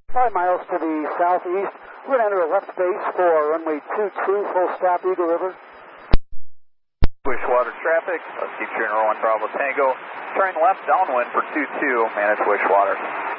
5 miles to the southeast. We're going to enter a left base for runway 22, full stop, Eagle River. Wishwater traffic, let's keep turning 1 Bravo Tango. Turning left downwind for 22, manage Wishwater.